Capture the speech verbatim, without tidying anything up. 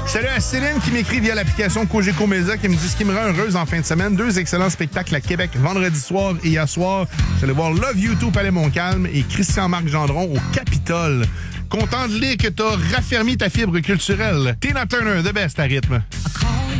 Salut à Céline qui m'écrit via l'application Cogeco Média qui me dit ce qui me rend heureuse en fin de semaine. Deux excellents spectacles à Québec vendredi soir et hier soir. J'allais voir Love You Too Palais Montcalm et Christian-Marc Gendron au Capitole. Content de lire que t'as raffermi ta fibre culturelle. Tina Turner, de best à rythme.